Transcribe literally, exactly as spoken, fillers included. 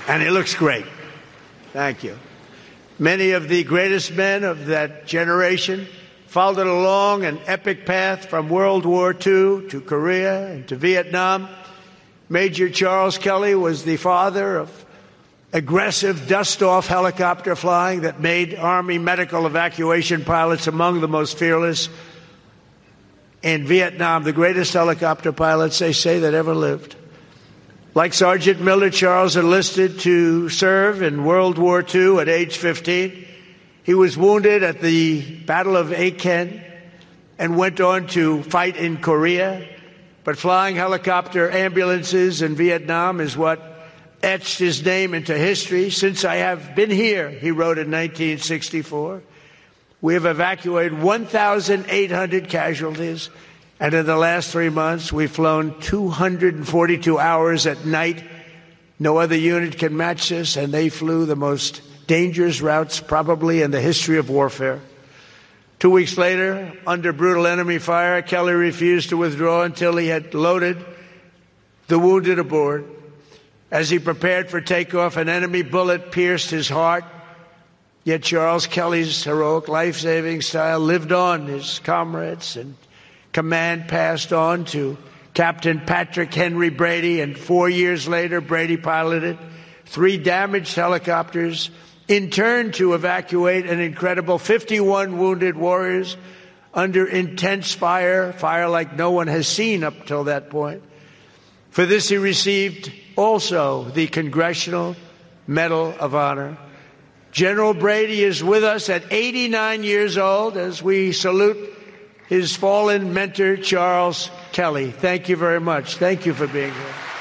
And he looks great. Thank you. Many of the greatest men of that generation followed along an epic path from World War Two to Korea and to Vietnam. Major Charles Kelly was the father of aggressive dust-off helicopter flying that made Army medical evacuation pilots among the most fearless in Vietnam, the greatest helicopter pilots, they say, that ever lived. Like Sergeant Miller, Charles enlisted to serve in World War Two at age fifteen. He was wounded at the Battle of Aachen and went on to fight in Korea. But flying helicopter ambulances in Vietnam is what etched his name into history. Since I have been here, he wrote in nineteen sixty-four, we have evacuated one thousand eight hundred casualties. And in the last three months, we've flown two hundred forty-two hours at night. No other unit can match this, and they flew the most dangerous routes probably in the history of warfare. Two weeks later, under brutal enemy fire, Kelly refused to withdraw until he had loaded the wounded aboard. As he prepared for takeoff, an enemy bullet pierced his heart. Yet Charles Kelly's heroic life-saving style lived on. His comrades and command passed on to Captain Patrick Henry Brady, and four years later, Brady piloted three damaged helicopters in turn to evacuate an incredible fifty-one wounded warriors under intense fire, fire like no one has seen up till that point. For this, he received also the Congressional Medal of Honor. General Brady is with us at eighty-nine years old as we salute his fallen mentor, Charles Kelly. Thank you very much. Thank you for being here.